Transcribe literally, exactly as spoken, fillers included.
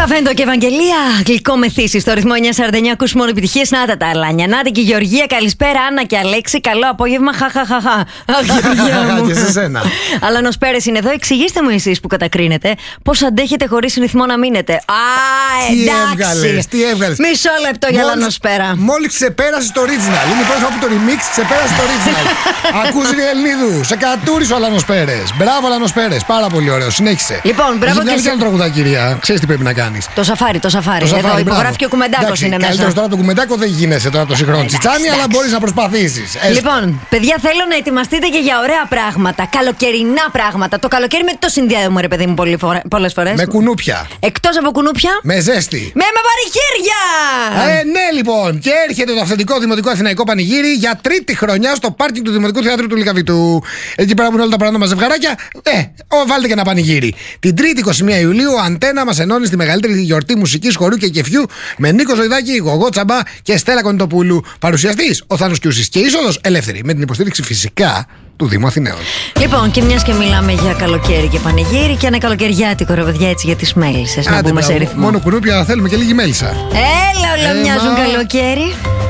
Καφέντο και Ευαγγελία, γλυκό μεθύσι στο ρυθμό εννιά σαράντα εννιά. Ακούς μόνο επιτυχίες. Να τα τα αλάνια. Νάτε και Γεωργία, καλησπέρα. Άννα και Αλέξη, καλό απόγευμα. Χαχαχαχα. Αχ, Γεωργία μου. Και σε σένα. Αλάνος Πέρες είναι εδώ. Εξηγήστε μου εσείς που κατακρίνετε πώς αντέχετε χωρίς ρυθμό να μείνετε. Α, εντάξει. Τι έβγαλες, τι έβγαλες. Μισό λεπτό για Αλάνος Πέρα. Μόλις ξεπέρασε το original. Είναι η πρώτη φορά που το remix ξεπέρασε το original. Ακούς Ριελνίδου, σε κατούρισε ο Αλάνος Πέρες. Μπράβο, Αλάνος Πέρες. Πάρα πολύ ωραίο. Συνέχισε. Λοιπόν, μπράβο και σε άλλο τραγουδάκι, κυρία. Ξέρεις τι πρέπει να κάνεις. Το σαφάρι, το σαφάρι. Το Εδώ σαφάρι, υπογράφει και ο Κουμεντάκος είναι μέσα. Καλύτερος τώρα το Κουμεντάκο δεν γίνεσαι τώρα το σύγχρονο τσιτσάνι, αλλά μπορείς να προσπαθήσεις. Λοιπόν, παιδιά, θέλω να ετοιμαστείτε και για ωραία πράγματα. Καλοκαιρινά πράγματα. Το καλοκαίρι με τι το συνδυάζουμε, ρε παιδί μου, πολλές φορές. Με κουνούπια. Εκτός από κουνούπια. Με ζέστη. Με, με πανηγύρια! Ε, ναι, λοιπόν. Και έρχεται το αυθεντικό Δημοτικό Αθηναϊκό Πανηγύρι για τρίτη χρονιά στο πάρκινγκ του Δημοτικού Θεάτρου του Λυκαβητού. Εκεί πέρα που είναι όλα τα παράνομα ζευγαράκια. Ε, ο, βάλτε και ένα πανηγύρι. Την Τρίτη είκοσι μία Ιουλίου, ο Αντένα μας ενώνει στη μεγαλύτερη γιορτή μουσικής, χορού και κεφιού με Νίκο Ζωηδάκη, Γογό Τσαμπά και Στέλλα Κονιτοπούλου. Παρουσιαστής ο Θάνος Κιούσης και είσοδος ελεύθερη με την υποστήριξη φυσικά του Δήμου Αθηναίων. Λοιπόν, και μιας και μιλάμε για καλοκαίρι και πανηγύρι και ένα καλοκαιριάτικο, ρε παιδιά, έτσι για τις μέλισσες. Να μπούμε σε ρυθμό. Μόνο κουνούπια, θέλουμε και λίγη μέλισσα. Έλα, όλα μοιάζουν καλοκαίρι.